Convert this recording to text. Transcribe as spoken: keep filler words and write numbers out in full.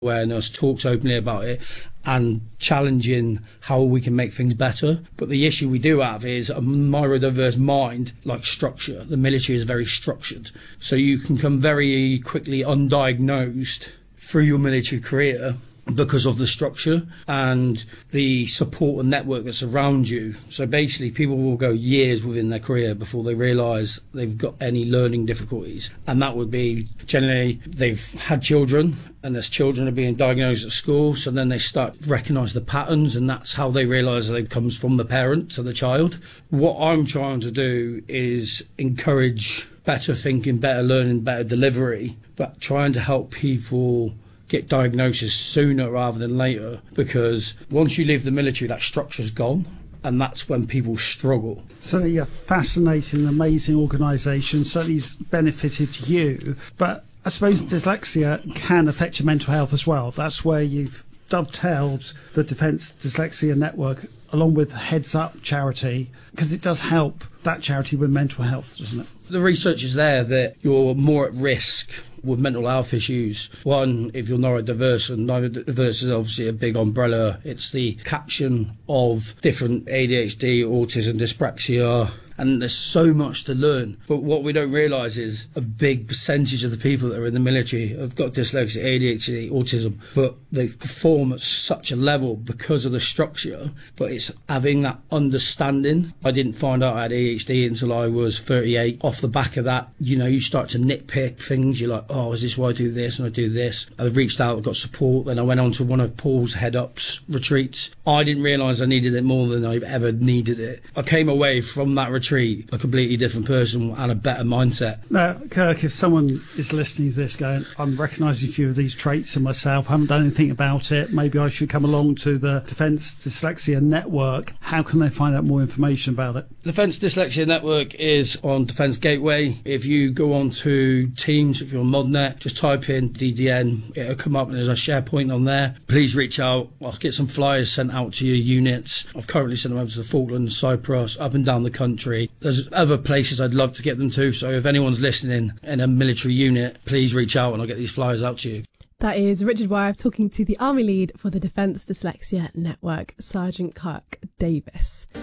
awareness, talks openly about it, and challenging how we can make things better. But the issue we do have is a neurodiverse mind, like structure. The military is very structured. So you can come very quickly undiagnosed through your military career because of the structure and the support and network that's around you. So basically people will go years within their career before they realise they've got any learning difficulties. And that would be generally they've had children and there's children are being diagnosed at school, so then they start to recognise the patterns, and that's how they realise that it comes from the parent to the child. What I'm trying to do is encourage better thinking, better learning, better delivery, but trying to help people get diagnosis sooner rather than later, because once you leave the military, that structure's gone, and that's when people struggle. Certainly a fascinating, amazing organisation, certainly has benefited you, but I suppose dyslexia can affect your mental health as well. That's where you've dovetailed the Defence Dyslexia Network along with Heads Up charity, because it does help that charity with mental health, doesn't it? The research is there that you're more at risk with mental health issues. One, if you're neurodiverse, and neurodiverse is obviously a big umbrella. It's the caption of different A D H D, autism, dyspraxia, and there's so much to learn. But what we don't realise is a big percentage of the people that are in the military have got dyslexia, A D H D, autism, but they perform at such a level because of the structure. But it's having that understanding. I didn't find out I had A D H D until I was thirty-eight. Off the back of that, you know, you start to nitpick things. You're like, oh, is this why I do this and I do this? I've reached out, I got support. Then I went on to one of Paul's Head Ups retreats. I didn't realise I needed it more than I've ever needed it. I came away from that retreat a completely different person and a better mindset. Now, Kirk, if someone is listening to this going, I'm recognising a few of these traits in myself, haven't done anything about it, maybe I should come along to the Defence Dyslexia Network, how can they find out more information about it? Defence Dyslexia Network is on Defence Gateway. If you go on to Teams, if you're on ModNet, just type in D D N, it'll come up and there's a SharePoint on there. Please reach out. I'll get some flyers sent out to your units. I've currently sent them over to the Falklands, Cyprus, up and down the country. There's other places I'd love to get them to, so if anyone's listening in a military unit, please reach out and I'll get these flyers out to you. That is Richard Wyeth talking to the Army Lead for the Defence Dyslexia Network, Sergeant Kirk Davis.